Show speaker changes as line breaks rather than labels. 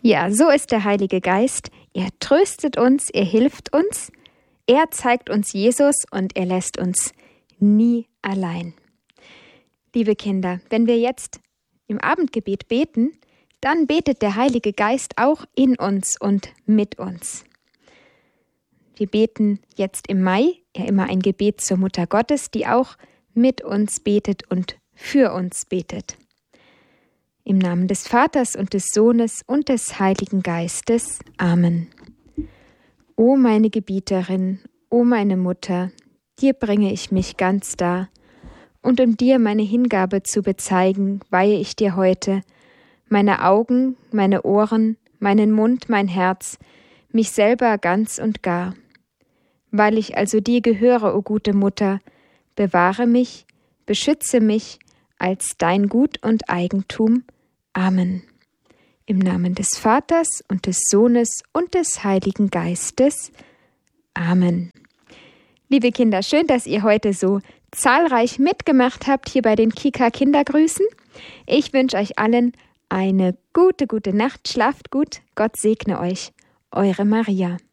Ja, so ist der Heilige Geist. Er tröstet uns, er hilft uns, er zeigt uns Jesus und er lässt uns nie allein. Liebe Kinder, wenn wir jetzt im Abendgebet beten, dann betet der Heilige Geist auch in uns und mit uns. Wir beten jetzt im Mai ja immer ein Gebet zur Mutter Gottes, die auch mit uns betet und für uns betet. Im Namen des Vaters und des Sohnes und des Heiligen Geistes. Amen. O meine Gebieterin, o meine Mutter, dir bringe ich mich ganz dar, und um dir meine Hingabe zu bezeigen, weihe ich dir heute meine Augen, meine Ohren, meinen Mund, mein Herz, mich selber ganz und gar. Weil ich also dir gehöre, o gute Mutter, bewahre mich, beschütze mich als dein Gut und Eigentum. Amen. Im Namen des Vaters und des Sohnes und des Heiligen Geistes. Amen. Liebe Kinder, schön, dass ihr heute so zahlreich mitgemacht habt hier bei den Kika Kindergrüßen. Ich wünsche euch allen eine gute Nacht. Schlaft gut. Gott segne euch. Eure Maria.